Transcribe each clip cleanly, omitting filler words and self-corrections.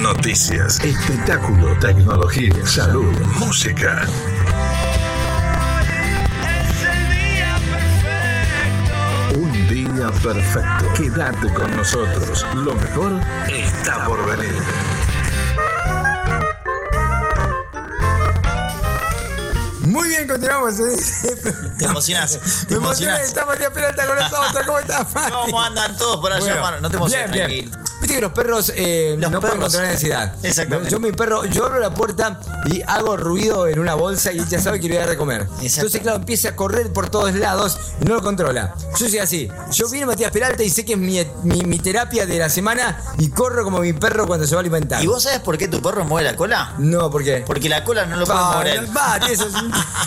noticias, espectáculo, tecnología, salud, música. Un día perfecto. Quédate con nosotros. Lo mejor está por venir. Muy bien, continuamos. Te emocionás. Me emocioné, está Matías Peralta con nosotros. ¿Cómo estás, Mati? ¿Cómo andan todos por allá, hermano? No te emociones, bien, tranquilo. Viste que los perros no pueden controlar la ansiedad. Exactamente. Yo, mi perro, yo abro la puerta y hago ruido en una bolsa y él ya sabe que le voy a dar de comer. Entonces, claro, empieza a correr por todos lados y no lo controla. Yo soy así. Yo viene Matías Peralta y sé que es mi terapia de la semana y corro como mi perro cuando se va a alimentar. ¿Y vos sabés por qué tu perro mueve la cola? No, ¿por qué? Porque la cola no lo puede mover él. Eso es...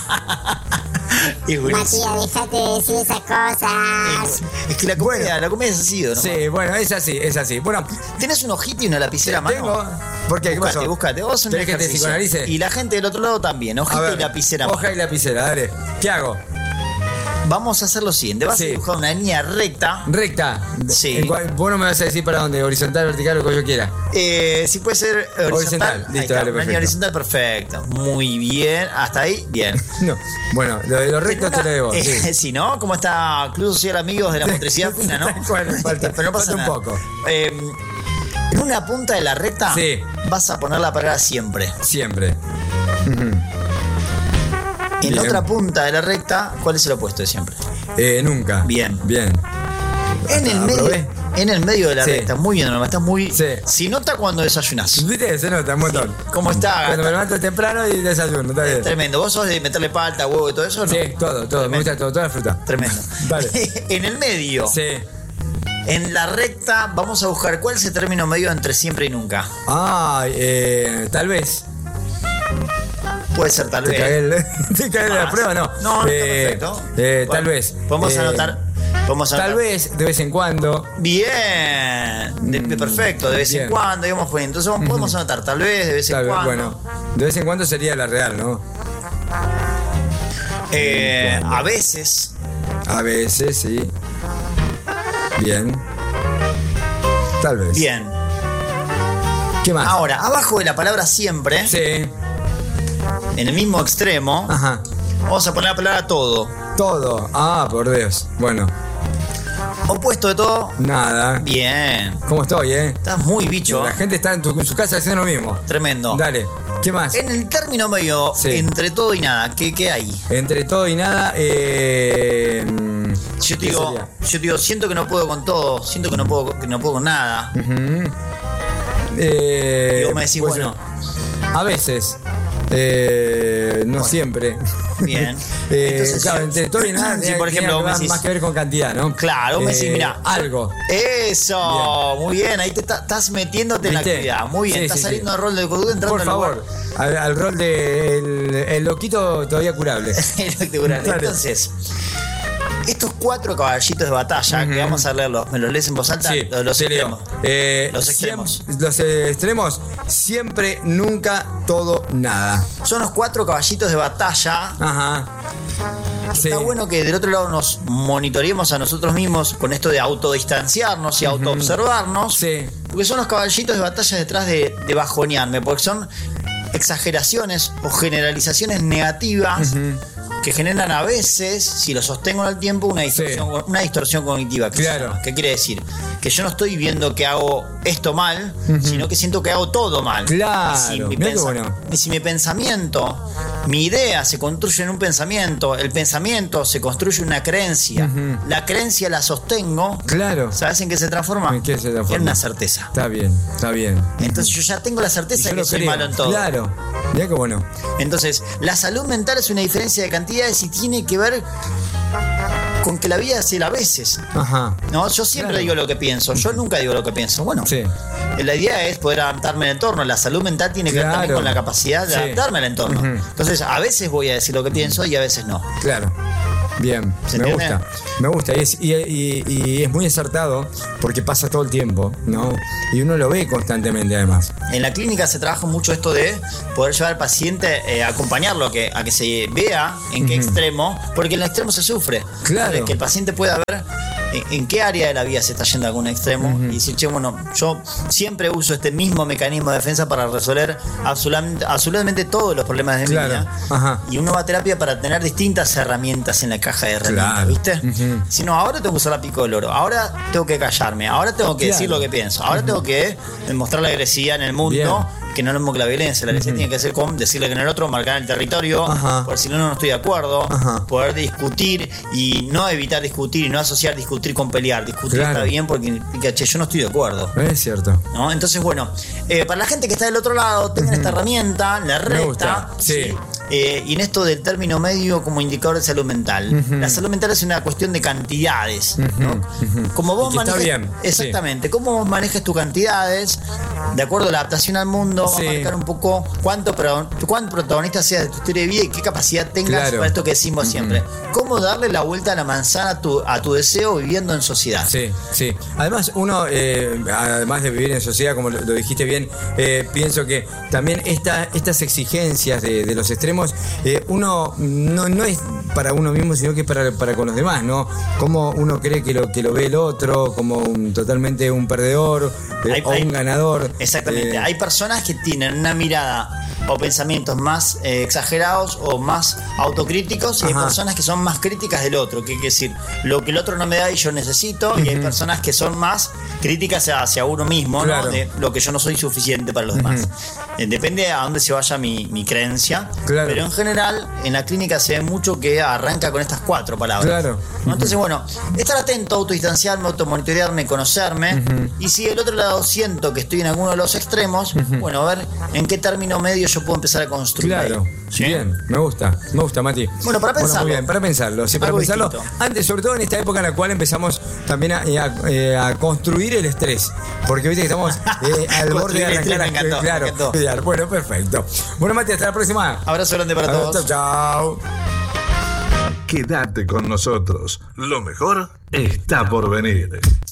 Matías, déjate de decir esas cosas. Es que la comedia es así, ¿no? Sí, bueno, es así. Bueno, ¿tenés un ojito y una lapicera a mano? tengo. ¿Por qué? ¿Qué pasó? Buscate. Vos un ¿Querés que te ejercicio. psicoanalice? Y la gente del otro lado también. Hojita y lapicera a mano. Hoja y lapicera, dale. ¿Qué hago? Vamos a hacer lo siguiente. Vas a dibujar una línea recta. Recta. Sí. Vos no me vas a decir para dónde, horizontal, vertical, lo que yo quiera. Si puede ser horizontal. Listo, Ahí está, dale, una línea perfecto. horizontal, perfecto. Muy bien. Hasta ahí, bien. No. Bueno, lo recto te lo debo. Sí. Si no, ¿cómo está Club Social Amigos de la Motricidad Fina, no? Bueno, falta, Pero no pasa falta nada. un poco. En una punta de la recta Sí. vas a poner la palabra siempre. Siempre. En Bien. la otra punta de la recta, ¿cuál es el opuesto de siempre? Nunca. Bien. Bien. ¿Aprobé? En el medio de la Sí. recta, muy bien, Norma, estás muy... Sí. Si nota cuando desayunás. ¿Viste? Se nota un montón. ¿Cómo está? Cuando me levanto temprano y desayuno, está bien. Tremendo. ¿Vos sos de meterle palta, huevo y todo eso? ¿No? Sí, todo. Me gusta todo, toda la fruta. Tremendo. Dale. En el medio, Sí. en la recta, vamos a buscar cuál es el término medio entre siempre y nunca. Tal vez. Puede ser tal vez. Te cagué de la prueba, no. No, está perfecto. Tal Bueno, vez. Podemos anotar. Tal vez, de vez en cuando. Bien. Perfecto, de vez en Bien. cuando, digamos, pues. Entonces podemos anotar tal vez, de vez en Tal vez, cuando. bueno. De vez en cuando sería la real, ¿no? A veces. A veces, sí. Bien. Tal vez. Bien. ¿Qué más? Ahora, abajo de la palabra siempre, Sí. en el mismo extremo, Ajá. vamos a poner la palabra todo. Todo. Por Dios. Bueno. Opuesto de todo, Nada. bien. ¿Cómo estoy, Estás muy bicho. La gente está en su casa haciendo lo mismo. Tremendo. Dale. ¿Qué más? En el término medio, Sí. entre todo y nada, ¿qué hay? Entre todo y nada, Yo te digo, siento que no puedo con todo, siento que no puedo con nada. Y vos me decís, pues, bueno. A veces. No siempre. Bien. Entonces, claro, entre todo y nada, si por ejemplo vos me decís, más que ver con cantidad, ¿no? claro, vos me decís, mirá, algo. eso, Bien. muy bien, ahí te estás metiéndote en la ¿Viste? actividad, muy bien, Sí, estás sí, saliendo sí. del rol del codudo, entrando Por al favor, al rol de el loquito todavía curable. lugar. Dale. Entonces, estos 4 caballitos de batalla, que vamos a leerlos, ¿me los lees en voz alta? Sí, Los te leo. extremos. Los extremos. Los extremos, siempre, nunca, todo, nada. Son los 4 caballitos de batalla. Ajá. Sí. Está bueno que del otro lado nos monitoreemos a nosotros mismos con esto de autodistanciarnos y autoobservarnos. Sí. Porque son los caballitos de batalla detrás de bajonearme, porque son exageraciones o generalizaciones negativas que generan a veces, si lo sostengo en el tiempo, una distorsión cognitiva. Claro. ¿Qué quiere decir? Que yo no estoy viendo que hago esto mal, sino que siento que hago todo mal. Claro. Y Mirá qué bueno. si mi pensamiento, mi idea se construye en un pensamiento, el pensamiento se construye en una creencia, la creencia la sostengo, Claro. ¿sabes en qué se transforma? ¿En qué se transforma? En una certeza. Está bien. Entonces yo ya tengo la certeza de Yo que lo soy creo. malo en todo. Claro. Mirá qué bueno. Entonces, la salud mental es una diferencia de cantidades y tiene que ver con que la vida es a veces. Ajá. No, yo siempre Claro. digo lo que pienso, yo nunca digo lo que pienso. Bueno, Sí. la idea es poder adaptarme al entorno. La salud mental tiene que ver también Claro. con la capacidad de Sí. adaptarme al entorno. Entonces, a veces voy a decir lo que pienso y a veces no. Claro. Bien, ¿Se me entiende? gusta. Me gusta. Y es muy acertado porque pasa todo el tiempo, ¿no? Y uno lo ve constantemente, además. En la clínica se trabaja mucho esto de poder llevar al paciente, acompañarlo a que se vea en qué extremo, porque en el extremo se sufre. Claro. Que el paciente pueda ver en qué área de la vida se está yendo a algún extremo y decir, che, bueno, yo siempre uso este mismo mecanismo de defensa para resolver absolutamente todos los problemas de mi vida. Y uno va a terapia para tener distintas herramientas en la caja de herramientas, ¿viste? Si no, ahora tengo que usar la pico del oro, ahora tengo que callarme, ahora tengo que decir lo que pienso, ahora tengo que demostrar la agresividad en el mundo, que no es lo mismo que la violencia. La violencia tiene que ser con decirle que en el otro, marcar el territorio, por si no estoy de acuerdo, poder discutir y no evitar discutir y no asociar discutir con pelear. Discutir está bien porque implica, che, yo no estoy de acuerdo. Es cierto. ¿No? Entonces, bueno, para la gente que está del otro lado, tengan esta herramienta, la recta. Sí. Y en esto del término medio como indicador de salud mental. La salud mental es una cuestión de cantidades, ¿no? Como vos manejes, está bien. Exactamente, cómo vos manejes tus cantidades de acuerdo a la adaptación al mundo, va a marcar un poco cuánto protagonista seas de tu historia de vida y qué capacidad tengas para esto que decimos siempre. Cómo darle la vuelta a la manzana a tu deseo viviendo en sociedad. Sí. Además, uno, además de vivir en sociedad, como lo dijiste bien, pienso que también estas exigencias de los extremos, uno no es para uno mismo, sino que es para con los demás, ¿no? Como uno cree que lo ve el otro, como totalmente un perdedor o un ganador. Exactamente. Hay personas que tienen una mirada o pensamientos más exagerados o más autocríticos, y hay personas que son más críticas del otro, que quiere decir, lo que el otro no me da y yo necesito, y hay personas que son más críticas hacia uno mismo, ¿no? De lo que yo no soy suficiente para los demás. Depende a dónde se vaya mi creencia, pero en general en la clínica se ve mucho que arranca con estas 4 palabras. ¿No? Entonces, bueno, estar atento, autodistanciarme, automonitorearme, conocerme, y si del otro lado siento que estoy en alguno de los extremos, bueno, a ver en qué término medio yo puedo empezar a construir. ¿Sí? Bien, me gusta, Mati. Bueno, para pensarlo. Muy bien, para pensarlo. Sí, para pensarlo. Antes, sobre todo en esta época en la cual empezamos también a construir el estrés. Porque viste que estamos al borde de arrancar. Me encantó. Bueno, perfecto. Bueno, Mati, hasta la próxima. Abrazo grande para todos. Chao. Quédate con nosotros. Lo mejor está por venir.